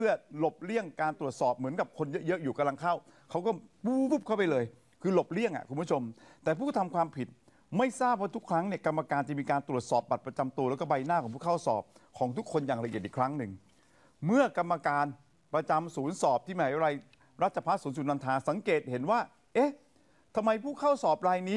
พื่อหลบเลี่ยงการตรวจสอบเหมือนกับคนเยอะๆอยู่กำลังเข้าเขาก็ปุ๊บเข้าไปเลยคือหลบเลี่ยงคุณผู้ชมแต่ผู้ทำความผิดไม่ทราบว่าทุกครั้งเนี่ยกรรมการจะมีการตรวจสอบบัตรประจำตัวแล้วก็ใบหน้าของผู้เข้าสอบของทุกคนอย่างละเอียดอีกครั้งหนึ่งเมื่อกรรมการประจำศูนย์สอบที่มหาวิทยาลัยราชภัฏสวนสุนันทาสังเกตเห็นว่าเอ๊ะทำไมผู้เข้าสอบรายนี้